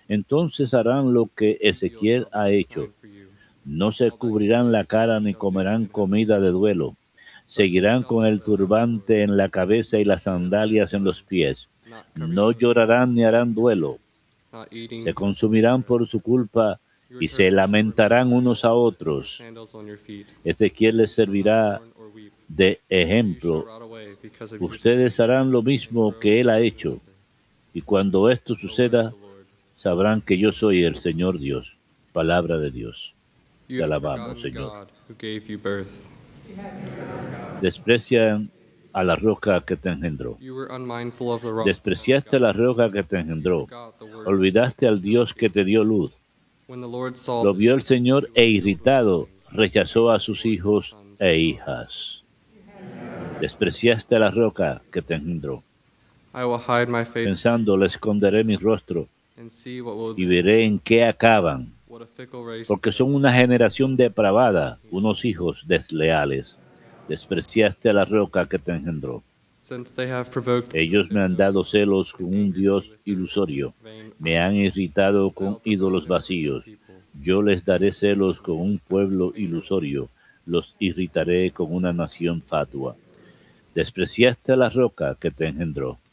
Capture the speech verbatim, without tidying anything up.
Entonces harán lo que Ezekiel Ezequiel shall be ha a hecho. sign for you. No se All thy cubrirán la companions cara ni shall be comerán taken out comida de before thee. duelo. Thus you Seguirán shall con know el that I am the Lord, turbante en la who cabeza y las visited as sandalias en mankind, los pies. not covering No with mourning llorarán ni and harán wiping their duelo. heads, not Se eating and sleeping consumirán there. por su culpa Your y se turban shall remain lamentarán on your unos a heads, and your otros. sandals on your feet. Ezequiel les You shall not servirá mourn or weep, de for you shall ejemplo. rot away because of your Ustedes sins, harán lo and mismo grow que él ha like an hecho. elder. Y cuando esto The word of suceda, the Lord. sabrán que yo soy el Señor Dios. Palabra de Dios. You Te have alabamos, forgotten Señor. God, who gave you birth. Desprecian a la roca que te engendró. You were unmindful of the rock that has Despreciaste la begotten you. roca que te You engendró. forgot the word Olvidaste that al healed Dios que you. te dio luz. When the Lord saw Lo vio el this, Señor he e was filled with irritado loathing, rechazó a and sus toward his hijos sons e and daughters. hijas. Despreciaste la roca que te engendró. I will hide my face from Pensando, you, le he esconderé mi said, rostro and see what will y then veré become. en qué acaban. What a fickle race Porque they are. son una generación depravada, seventeen. unos hijos desleales. Despreciaste a la roca que te engendró. Since they have provoked me with Ellos me their han own dado mouth, celos and con un angered me Dios with their ilusorio. vain Me han idols, irritado con without the ídolos remnant of their vacíos. people. Yo les daré Thus says celos the con Lord. un pueblo ilusorio. Los irritaré con una nación fatua. Despreciaste a la roca que te engendró.